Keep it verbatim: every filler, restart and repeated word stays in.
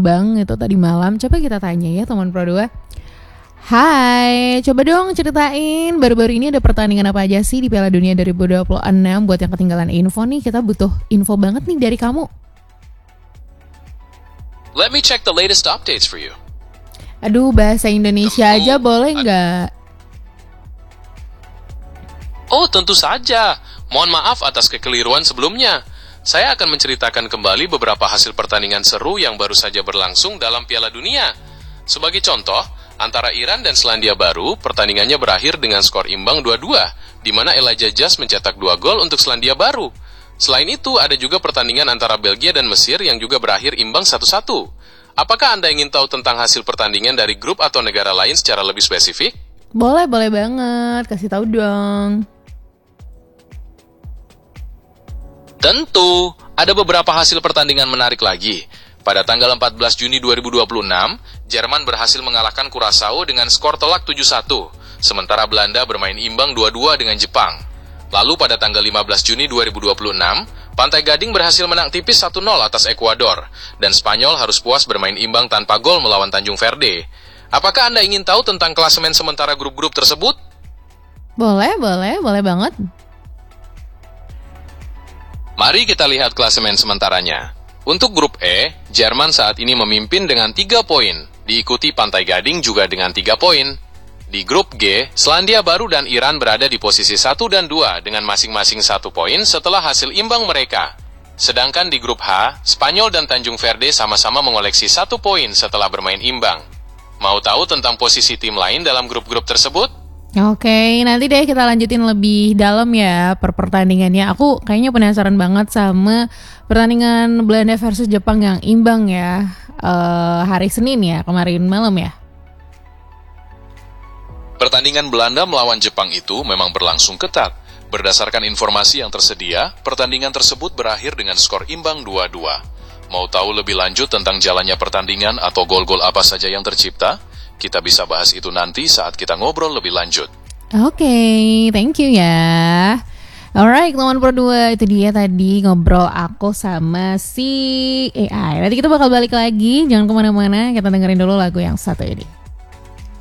imbang itu tadi malam. Coba kita tanya ya teman Pro dua. Hai, coba dong ceritain baru-baru ini ada pertandingan apa aja sih di Piala Dunia dua ribu dua puluh enam. Buat yang ketinggalan info nih, kita butuh info banget nih dari kamu. Let me check the latest updates for you. Aduh, bahasa Indonesia Tentu. aja boleh nggak? Oh, tentu saja. Mohon maaf atas kekeliruan sebelumnya. Saya akan menceritakan kembali beberapa hasil pertandingan seru yang baru saja berlangsung dalam Piala Dunia. Sebagai contoh, antara Iran dan Selandia Baru, pertandingannya berakhir dengan skor imbang dua dua, di mana Elijah Just mencetak dua gol untuk Selandia Baru. Selain itu, ada juga pertandingan antara Belgia dan Mesir yang juga berakhir imbang satu satu. Apakah Anda ingin tahu tentang hasil pertandingan dari grup atau negara lain secara lebih spesifik? Boleh, boleh banget. Kasih tahu dong. Tentu, ada beberapa hasil pertandingan menarik lagi. Pada tanggal empat belas Juni dua ribu dua puluh enam, Jerman berhasil mengalahkan Curaçao dengan skor telak tujuh satu, sementara Belanda bermain imbang dua dua dengan Jepang. Lalu pada tanggal lima belas Juni dua ribu dua puluh enam, Pantai Gading berhasil menang tipis satu nol atas Ekuador, dan Spanyol harus puas bermain imbang tanpa gol melawan Tanjung Verde. Apakah Anda ingin tahu tentang klasemen sementara grup-grup tersebut? Boleh, boleh, boleh banget. Mari kita lihat klasemen sementaranya. Untuk grup E, Jerman saat ini memimpin dengan tiga poin, diikuti Pantai Gading juga dengan tiga poin. Di grup G, Selandia Baru dan Iran berada di posisi satu dan dua dengan masing-masing satu poin setelah hasil imbang mereka. Sedangkan di grup H, Spanyol dan Tanjung Verde sama-sama mengoleksi satu poin setelah bermain imbang. Mau tahu tentang posisi tim lain dalam grup-grup tersebut? Oke, nanti deh kita lanjutin lebih dalam ya per pertandingannya. Aku kayaknya penasaran banget sama pertandingan Belanda versus Jepang yang imbang ya, uh, hari Senin ya, kemarin malam ya. Pertandingan Belanda melawan Jepang itu memang berlangsung ketat. Berdasarkan informasi yang tersedia, pertandingan tersebut berakhir dengan skor imbang dua dua. Mau tahu lebih lanjut tentang jalannya pertandingan atau gol-gol apa saja yang tercipta? Kita bisa bahas itu nanti saat kita ngobrol lebih lanjut. Oke, okay, thank you ya. Alright, teman Pro dua, itu dia tadi ngobrol aku sama si A I. Nanti kita bakal balik lagi, jangan kemana-mana, kita dengerin dulu lagu yang satu ini.